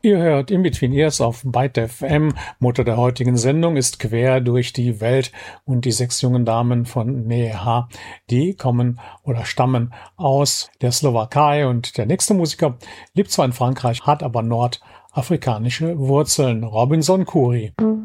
Ihr hört In Between Ears auf Byte FM. Mutter der heutigen Sendung ist Quer durch die Welt und die 6 jungen Damen von Neha, die kommen oder stammen aus der Slowakei, und der nächste Musiker lebt zwar in Frankreich, hat aber nordafrikanische Wurzeln. Robinson Khoury.